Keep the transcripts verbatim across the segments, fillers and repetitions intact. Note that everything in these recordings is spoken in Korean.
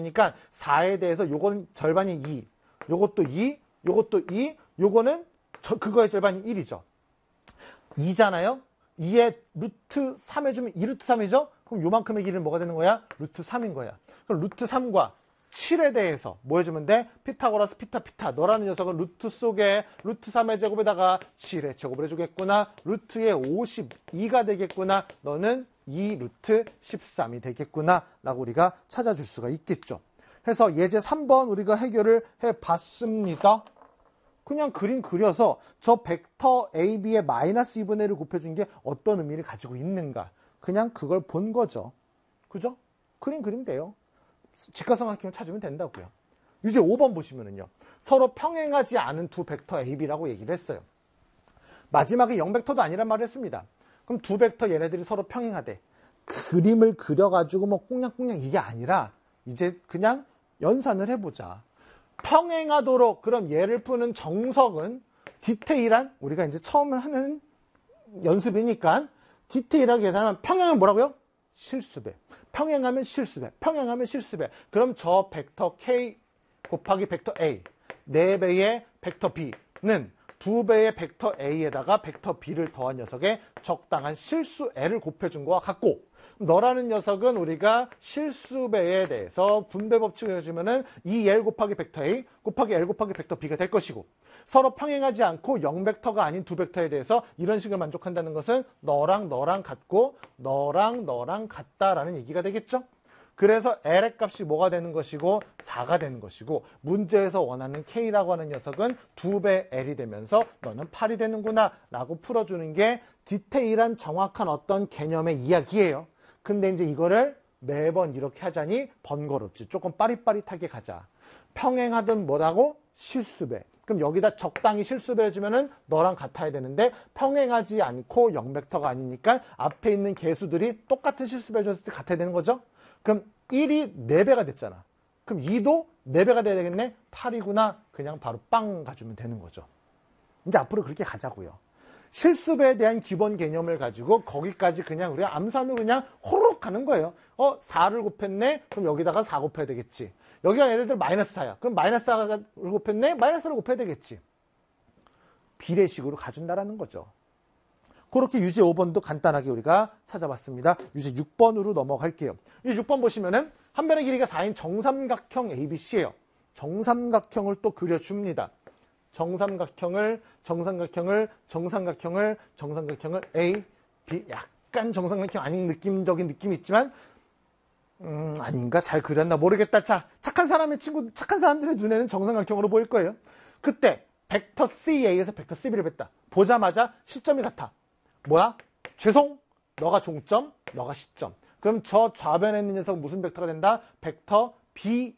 그러니까 사에 대해서 요거는 절반이 이, 요것도 이, 요것도 이, 요거는 저, 그거의 절반이 일이죠. 이잖아요. 이에 루트 삼 해주면 이 루트 삼이죠. 그럼 요만큼의 길이는 뭐가 되는 거야? 루트 삼인 거야. 그럼 루트 삼과 칠에 대해서 뭐 해주면 돼? 피타고라스 피타 피타. 너라는 녀석은 루트 속에 루트 삼의 제곱에다가 칠의 제곱을 해주겠구나. 루트의 오십이가 되겠구나. 너는 이 루트 십삼이 되겠구나 라고 우리가 찾아줄 수가 있겠죠. 그래서 예제 삼 번 우리가 해결을 해봤습니다. 그냥 그림 그려서 저 벡터 A, B의 마이너스 이분의 일을 곱해준 게 어떤 의미를 가지고 있는가. 그냥 그걸 본 거죠. 그죠? 그림 그리면 돼요. 직각삼각형을 찾으면 된다고요. 유제 오 번 보시면은요. 서로 평행하지 않은 두 벡터 A, B라고 얘기를 했어요. 마지막에 영 벡터도 아니란 말을 했습니다. 그럼 두 벡터 얘네들이 서로 평행하대. 그림을 그려가지고 뭐 꽁냥꽁냥 이게 아니라 이제 그냥 연산을 해보자. 평행하도록 그럼 얘를 푸는 정석은 디테일한 우리가 이제 처음 하는 연습이니까 디테일하게 계산하면 평행은 뭐라고요? 실수배. 평행하면 실수배. 평행하면 실수배. 그럼 저 벡터 K 곱하기 벡터 A 네 배의 벡터 B는 두 배의 벡터 A에다가 벡터 B를 더한 녀석의 적당한 실수 L을 곱해준 거와 같고 너라는 녀석은 우리가 실수배에 대해서 분배 법칙을 해주면은 이 L 곱하기 벡터 A 곱하기 L 곱하기 벡터 B가 될 것이고 서로 평행하지 않고 영 벡터가 아닌 두 벡터에 대해서 이런 식을 만족한다는 것은 너랑 너랑 같고 너랑 너랑 같다라는 얘기가 되겠죠. 그래서 L의 값이 뭐가 되는 것이고 사가 되는 것이고 문제에서 원하는 K라고 하는 녀석은 두 배 L이 되면서 너는 팔이 되는구나 라고 풀어주는 게 디테일한 정확한 어떤 개념의 이야기예요. 근데 이제 이거를 매번 이렇게 하자니 번거롭지. 조금 빠릿빠릿하게 가자. 평행하든 뭐라고? 실수배. 그럼 여기다 적당히 실수배 해주면은 너랑 같아야 되는데 평행하지 않고 영 벡터가 아니니까 앞에 있는 개수들이 똑같은 실수배 해줬을 때 같아야 되는 거죠. 그럼 일이 네 배가 됐잖아. 그럼 이도 네 배가 돼야 되겠네? 팔이구나. 그냥 바로 빵 가주면 되는 거죠. 이제 앞으로 그렇게 가자고요. 실수배에 대한 기본 개념을 가지고 거기까지 그냥 우리가 암산으로 그냥 호로록 가는 거예요. 어, 사를 곱했네? 그럼 여기다가 사 곱해야 되겠지. 여기가 예를 들어 마이너스 사야. 그럼 마이너스 사를 곱했네? 마이너스를 곱해야 되겠지. 비례식으로 가준다라는 거죠. 그렇게 유제 오 번도 간단하게 우리가 찾아봤습니다. 유제 육 번으로 넘어갈게요. 이 육 번 보시면은 한 변의 길이가 사인 정삼각형 에이비씨예요. 정삼각형을 또 그려줍니다. 정삼각형을, 정삼각형을, 정삼각형을, 정삼각형을 A, B, 약간 정삼각형 아닌 느낌적인 느낌이 있지만 음, 아닌가? 잘 그렸나? 모르겠다. 자, 착한 사람의 친구, 착한 사람들의 눈에는 정삼각형으로 보일 거예요. 그때 벡터 씨에이에서 벡터 씨비를 뺐다. 보자마자 시점이 같아. 뭐야? 죄송, 너가 종점, 너가 시점. 그럼 저 좌변에 있는 녀석은 무슨 벡터가 된다? 벡터 비에이가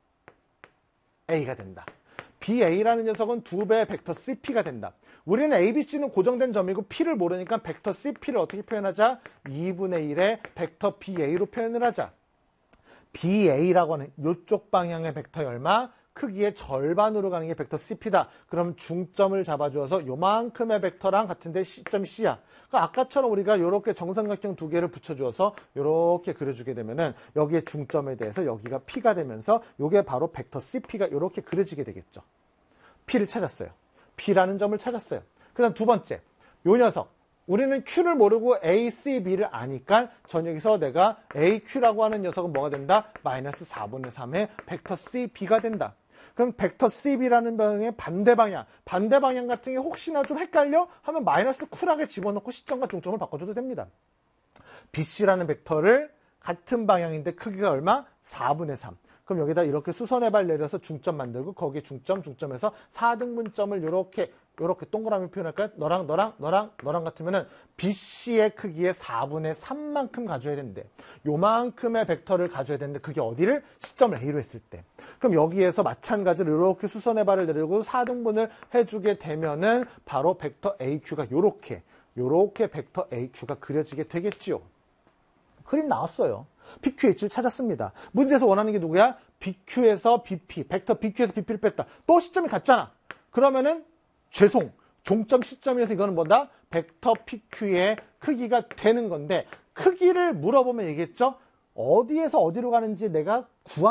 된다. 비에이라는 녀석은 두 배의 벡터 씨피가 된다. 우리는 에이비씨는 고정된 점이고 P를 모르니까 벡터 씨피를 어떻게 표현하자? 이분의 일의 벡터 비에이로 표현을 하자. 비에이라고 하는 이쪽 방향의 벡터의 얼마? 크기의 절반으로 가는 게 벡터 씨피다. 그럼 중점을 잡아주어서 요만큼의 벡터랑 같은데 시점이 C야. 그러니까 아까처럼 우리가 이렇게 정삼각형 두 개를 붙여주어서 이렇게 그려주게 되면은 여기에 중점에 대해서 여기가 P가 되면서 이게 바로 벡터 씨피가 이렇게 그려지게 되겠죠. P를 찾았어요. P라는 점을 찾았어요. 그 다음 두 번째, 요 녀석. 우리는 Q를 모르고 A, C, B를 아니까 전 여기서 내가 에이 큐라고 하는 녀석은 뭐가 된다? 마이너스 사분의 삼의 벡터 C, B가 된다. 그럼 벡터 씨비라는 방향의 반대 방향, 반대 방향 같은 게 혹시나 좀 헷갈려? 하면 마이너스 쿨하게 집어넣고 시점과 중점을 바꿔줘도 됩니다. 비씨라는 벡터를 같은 방향인데 크기가 얼마? 사분의 삼. 그럼 여기다 이렇게 수선의 발 내려서 중점 만들고 거기에 중점, 중점에서 사 등분점을 이렇게 이렇게 동그라미 표현할까요? 너랑 너랑 너랑 너랑 같으면은 비씨의 크기의 사분의 삼만큼 가져야 되는데 요만큼의 벡터를 가져야 되는데 그게 어디를? 시점을 A로 했을 때. 그럼 여기에서 마찬가지로 이렇게 수선의 발을 내리고 사 등분을 해주게 되면은 바로 벡터 에이큐가 요렇게 요렇게 벡터 에이큐가 그려지게 되겠지요. 그림 나왔어요. 피큐에이치를 찾았습니다. 문제에서 원하는 게 누구야? 비큐에서 비피, 벡터 비큐에서 비피를 뺐다. 또 시점이 같잖아. 그러면은 죄송, 종점 시점에서 이거는 뭐다? 벡터 피큐의 크기가 되는 건데 크기를 물어보면 얘기했죠? 어디에서 어디로 가는지 내가 구한